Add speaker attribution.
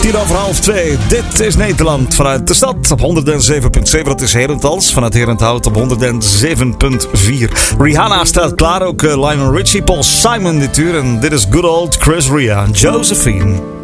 Speaker 1: 2:10. Dit is Nederland vanuit de stad op 107.7. Dat is Herentals. Vanuit Herenthout op 107.4. Rihanna staat klaar. Ook Lionel Richie, Paul Simon dit uur. En dit is good old Chris Ria, Josephine.